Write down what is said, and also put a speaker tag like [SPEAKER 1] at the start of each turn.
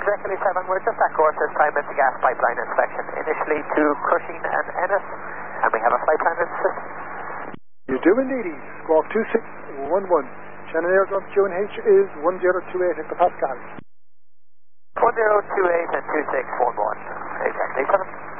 [SPEAKER 1] Echo 7, we're just at course this time. It's a gas pipeline inspection, initially to Cushing and Ennis, and we have a flight plan in the system.
[SPEAKER 2] You do indeed, squawk 2611. Shannon Airdrome QNH is 1028 hectopascal.
[SPEAKER 1] 1028 and 2611. Exactly, 7.